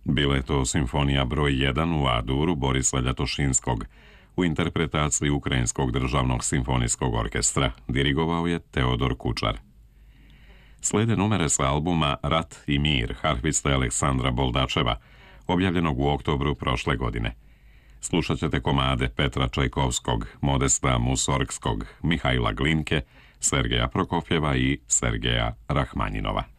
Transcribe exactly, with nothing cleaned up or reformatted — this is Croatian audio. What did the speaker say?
Bila je to simfonija broj jedan u A-duru Borisa Ljatošinskog, u interpretaciji Ukrajinskog državnog simfonijskog orkestra. Dirigovao je Teodor Kučar. Slede numere sa albuma Rat i mir harfiste Aleksandra Boldačeva, objavljenog u oktobru prošle godine. Slušat ćete komade Petra Čajkovskog, Modesta Musorgskog, Mihajla Glinke, Sergeja Prokofjeva i Sergeja Rahmanjinova.